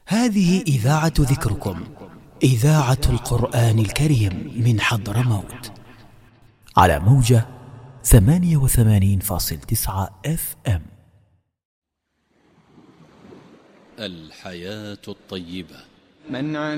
هذه إذاعة ذكركم، إذاعة القرآن الكريم من حضرموت، على موجة 88.9 FM. الحياة الطيبة.